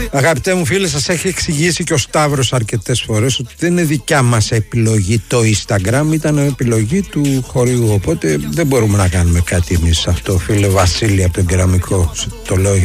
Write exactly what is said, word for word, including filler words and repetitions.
Αγαπητέ μου φίλε, σας έχει εξηγήσει και ο Σταύρος αρκετές φορές ότι δεν είναι δικιά μας επιλογή το Instagram, ήταν επιλογή του χορηγού, οπότε δεν μπορούμε να κάνουμε κάτι εμείς αυτό. Φίλε Βασίλη από τον Κεραμικό, το λέω για